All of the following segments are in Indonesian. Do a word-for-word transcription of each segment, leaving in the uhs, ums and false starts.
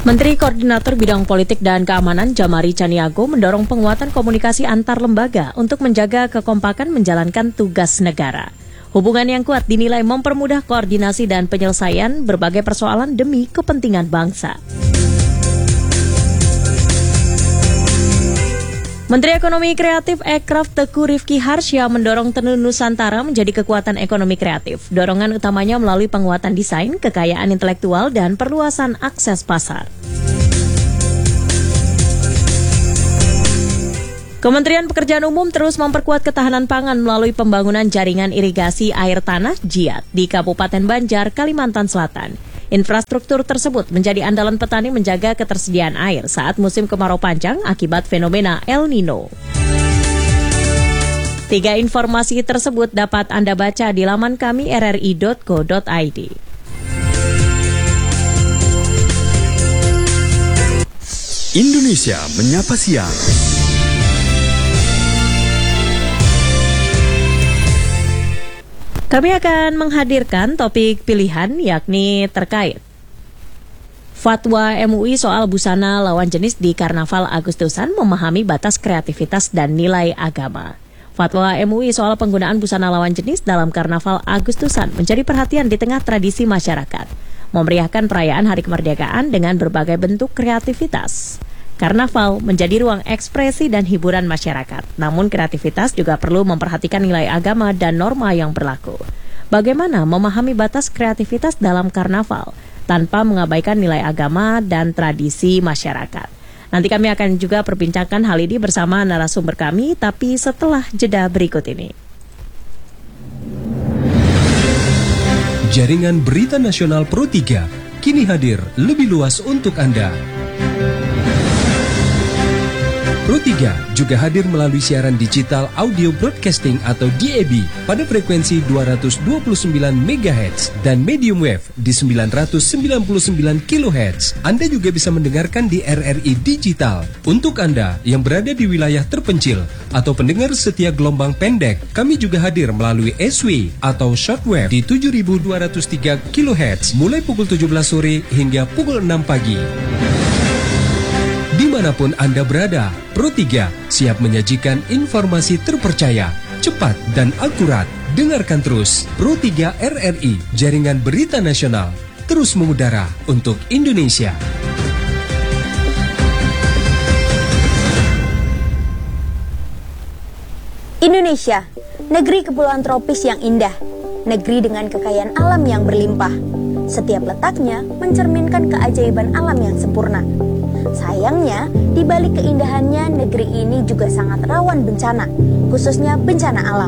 Menteri Koordinator Bidang Politik dan Keamanan Jamari Caniago mendorong penguatan komunikasi antar lembaga untuk menjaga kekompakan menjalankan tugas negara. Hubungan yang kuat dinilai mempermudah koordinasi dan penyelesaian berbagai persoalan demi kepentingan bangsa. Menteri Ekonomi Kreatif Ekraf Teku Rifki Harsya mendorong Tenun Nusantara menjadi kekuatan ekonomi kreatif. Dorongan utamanya melalui penguatan desain, kekayaan intelektual, dan perluasan akses pasar. Kementerian Pekerjaan Umum terus memperkuat ketahanan pangan melalui pembangunan jaringan irigasi air tanah JIAT di Kabupaten Banjar, Kalimantan Selatan. Infrastruktur tersebut menjadi andalan petani menjaga ketersediaan air saat musim kemarau panjang akibat fenomena El Nino. Tiga informasi tersebut dapat Anda baca di laman kami r r i dot co dot i d. Indonesia Menyapa Siang. Kami akan menghadirkan topik pilihan yakni terkait fatwa M U I soal busana lawan jenis di Karnaval Agustusan, memahami batas kreativitas dan nilai agama. Fatwa M U I soal penggunaan busana lawan jenis dalam Karnaval Agustusan menjadi perhatian di tengah tradisi masyarakat, memeriahkan perayaan Hari Kemerdekaan dengan berbagai bentuk kreativitas. Karnaval menjadi ruang ekspresi dan hiburan masyarakat, namun kreativitas juga perlu memperhatikan nilai agama dan norma yang berlaku. Bagaimana memahami batas kreativitas dalam karnaval tanpa mengabaikan nilai agama dan tradisi masyarakat? Nanti kami akan juga perbincangkan hal ini bersama narasumber kami, tapi setelah jeda berikut ini. Jaringan Berita Nasional Pro tiga kini hadir lebih luas untuk Anda. Pro tiga juga hadir melalui siaran digital audio broadcasting atau D A B pada frekuensi dua ratus dua puluh sembilan megahertz dan medium wave di sembilan ratus sembilan puluh sembilan kilohertz. Anda juga bisa mendengarkan di R R I Digital. Untuk Anda yang berada di wilayah terpencil atau pendengar setia gelombang pendek, kami juga hadir melalui S W atau shortwave di tujuh ribu dua ratus tiga kilohertz mulai pukul tujuh belas sore hingga pukul enam pagi. Dimanapun Anda berada, Pro tiga siap menyajikan informasi terpercaya, cepat dan akurat. Dengarkan terus Pro tiga R R I, Jaringan Berita Nasional, terus mengudara untuk Indonesia. Indonesia, negeri kepulauan tropis yang indah, negeri dengan kekayaan alam yang berlimpah. Setiap letaknya mencerminkan keajaiban alam yang sempurna. Sayangnya, di balik keindahannya, negeri ini juga sangat rawan bencana, khususnya bencana alam.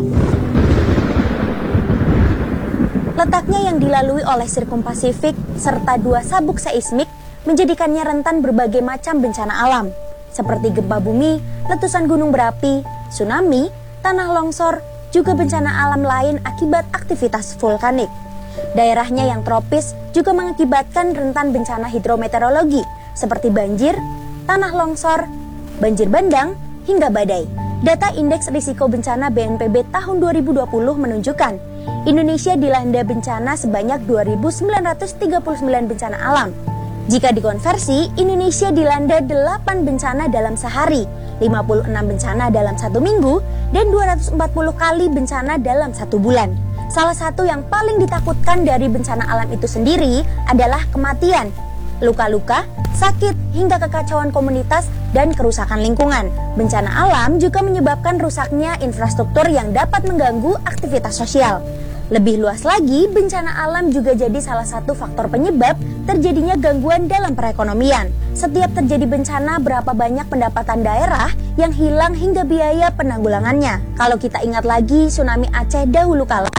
Letaknya yang dilalui oleh Sirkum Pasifik serta dua sabuk seismik menjadikannya rentan berbagai macam bencana alam, seperti gempa bumi, letusan gunung berapi, tsunami, tanah longsor, juga bencana alam lain akibat aktivitas vulkanik. Daerahnya yang tropis juga mengakibatkan rentan bencana hidrometeorologi, seperti banjir, tanah longsor, banjir bandang, hingga badai. Data Indeks Risiko Bencana B N P B tahun dua ribu dua puluh menunjukkan Indonesia dilanda bencana sebanyak dua ribu sembilan ratus tiga puluh sembilan bencana alam. Jika dikonversi, Indonesia dilanda delapan bencana dalam sehari, lima puluh enam bencana dalam satu minggu, dan dua ratus empat puluh kali bencana dalam satu bulan. Salah satu yang paling ditakutkan dari bencana alam itu sendiri adalah kematian, luka-luka, sakit, hingga kekacauan komunitas dan kerusakan lingkungan. Bencana alam juga menyebabkan rusaknya infrastruktur yang dapat mengganggu aktivitas sosial. Lebih luas lagi, bencana alam juga jadi salah satu faktor penyebab terjadinya gangguan dalam perekonomian. Setiap terjadi bencana, berapa banyak pendapatan daerah yang hilang hingga biaya penanggulangannya. Kalau kita ingat lagi tsunami Aceh dahulu kala,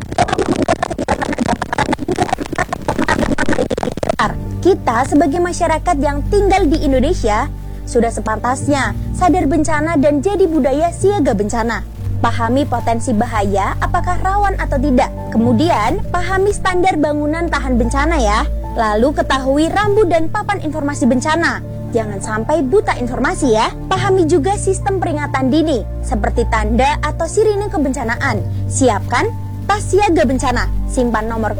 kita sebagai masyarakat yang tinggal di Indonesia sudah sepantasnya sadar bencana dan jadi budaya siaga bencana. Pahami potensi bahaya, apakah rawan atau tidak. Kemudian, pahami standar bangunan tahan bencana ya. Lalu ketahui rambu dan papan informasi bencana. Jangan sampai buta informasi ya. Pahami juga sistem peringatan dini, seperti tanda atau sirine kebencanaan. Siapkan tas siaga bencana. Simpan nomor